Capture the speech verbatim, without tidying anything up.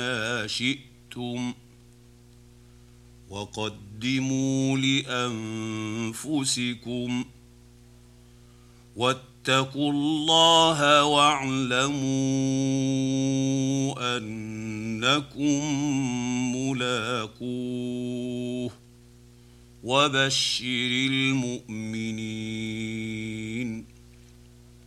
ما شئتم وقدموا لأنفسكم واتقوا الله واعلموا أنكم ملاقوه وبشر المؤمنين.